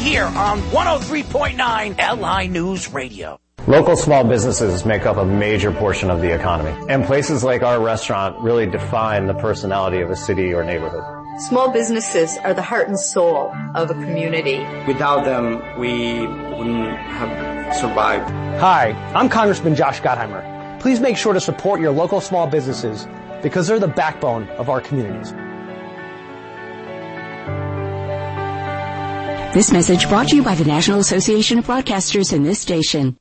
here on 103.9 LI News Radio. Local small businesses make up a major portion of the economy, and places like our restaurant really define the personality of a city or neighborhood. Small businesses are the heart and soul of a community. Without them, we wouldn't have survived. Hi, I'm Congressman Josh Gottheimer. Please make sure to support your local small businesses because they're the backbone of our communities. This message brought to you by the National Association of Broadcasters and this station.